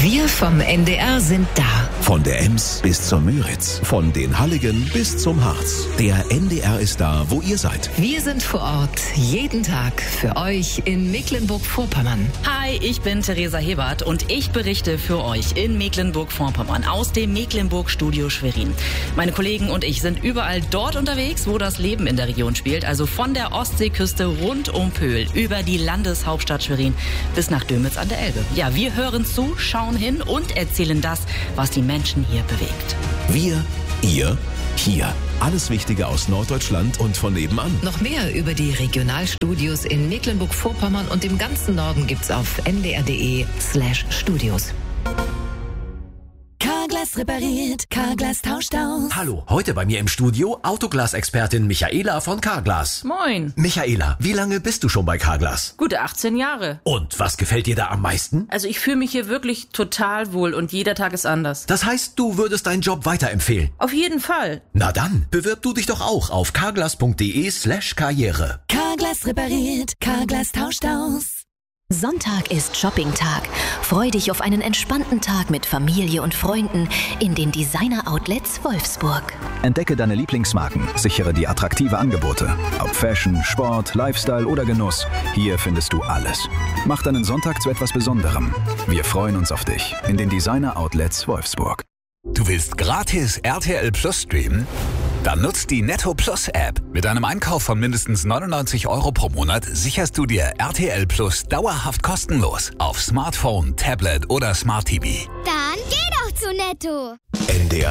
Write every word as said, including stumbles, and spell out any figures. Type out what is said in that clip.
Wir vom N D R sind da. Von der Ems bis zur Müritz, von den Halligen bis zum Harz. Der N D R ist da, wo ihr seid. Wir sind vor Ort, jeden Tag für euch in Mecklenburg-Vorpommern. Hi, ich bin Theresa Hebert und ich berichte für euch in Mecklenburg-Vorpommern aus dem Mecklenburg-Studio Schwerin. Meine Kollegen und ich sind überall dort unterwegs, wo das Leben in der Region spielt, also von der Ostseeküste rund um Pöhl über die Landeshauptstadt Schwerin bis nach Dömitz an der Elbe. Ja, wir hören zu, schauen hin und erzählen das, was die Menschen hier bewegt. Wir, ihr, hier. Alles Wichtige aus Norddeutschland und von nebenan. Noch mehr über die Regionalstudios in Mecklenburg-Vorpommern und im ganzen Norden gibt's auf n d r punkt d e slash studios. Carglass repariert, Carglass tauscht aus. Hallo, heute bei mir im Studio Autoglas-Expertin Michaela von Carglass. Moin. Michaela, wie lange bist du schon bei Carglass? Gute achtzehn Jahre. Und was gefällt dir da am meisten? Also ich fühle mich hier wirklich total wohl und jeder Tag ist anders. Das heißt, du würdest deinen Job weiterempfehlen? Auf jeden Fall. Na dann, bewirb du dich doch auch auf carglass punkt d e slash karriere. Carglass repariert, Carglass tauscht aus. Sonntag ist Shopping-Tag. Freu dich auf einen entspannten Tag mit Familie und Freunden in den Designer-Outlets Wolfsburg. Entdecke deine Lieblingsmarken, sichere die attraktive Angebote. Ob Fashion, Sport, Lifestyle oder Genuss, hier findest du alles. Mach deinen Sonntag zu etwas Besonderem. Wir freuen uns auf dich in den Designer-Outlets Wolfsburg. Du willst gratis R T L Plus streamen? Dann nutzt die Netto Plus App. Mit einem Einkauf von mindestens neunundneunzig Euro pro Monat sicherst du dir R T L Plus dauerhaft kostenlos auf Smartphone, Tablet oder Smart T V. Dann geh doch zu Netto. N D R